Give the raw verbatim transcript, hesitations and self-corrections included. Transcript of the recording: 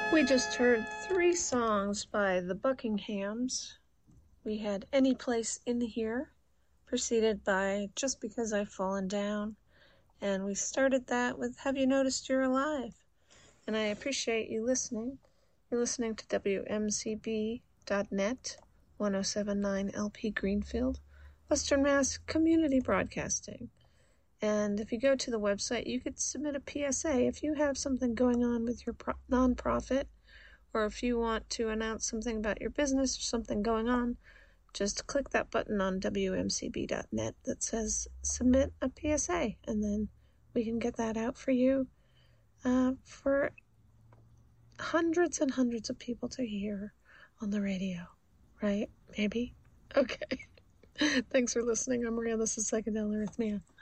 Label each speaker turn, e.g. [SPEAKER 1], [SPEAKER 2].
[SPEAKER 1] We just heard three songs by the Buckinghams. We had Any Place in Here, preceded by Just Because I've Fallen Down, and we started that with Have You Noticed You're Alive? And I appreciate you listening. You're listening to W M C B dot net, one oh seven point nine L P Greenfield, Western Mass Community Broadcasting. And if you go to the website, you could submit a P S A if you have something going on with your pro- nonprofit, or if you want to announce something about your business or something going on. Just click that button on W M C B dot net that says submit a P S A, and then we can get that out for you uh, for hundreds and hundreds of people to hear on the radio. Right? Maybe? Okay. Thanks for listening. I'm Maria. This is Psychedelic Arrhythmia.